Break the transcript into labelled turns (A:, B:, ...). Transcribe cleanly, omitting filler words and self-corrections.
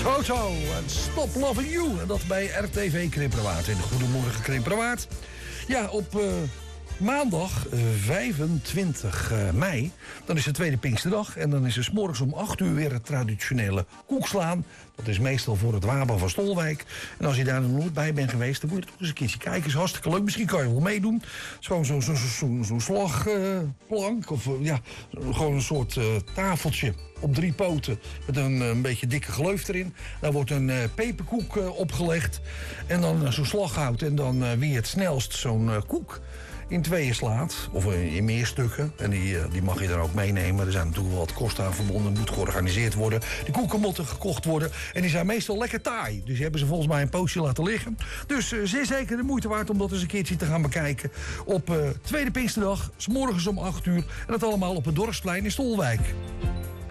A: Toto en Stop Loving You. En dat bij RTV Krimperwaard. In de Goedemorgen Krimperwaard. Ja, op maandag 25 mei, dan is de tweede Pinksterdag. En dan is er 's morgens om 8 uur weer het traditionele koekslaan. Dat is meestal voor het Wapen van Stolwijk. En als je daar nog nooit bij bent geweest, dan moet je toch eens een keertje kijken. Is hartstikke leuk. Misschien kan je wel meedoen. Het is gewoon zo'n slagplank. Of ja, gewoon een soort tafeltje op 3 poten. Met een beetje dikke gleuf erin. Daar wordt een peperkoek opgelegd. En dan zo'n slaghout. En dan wie het snelst zo'n koek in tweeën slaat. Of in meer stukken. En die mag je dan ook meenemen. Er zijn natuurlijk wel wat kosten aan verbonden. Moet georganiseerd worden. De koeken moeten gekocht worden. En die zijn meestal lekker taai. Dus die hebben ze volgens mij een poosje laten liggen. Dus zeer zeker de moeite waard om dat eens een keertje te gaan bekijken. Op tweede Pinksterdag. 's morgens om 8 uur. En dat allemaal op het Dorpsplein in Stolwijk.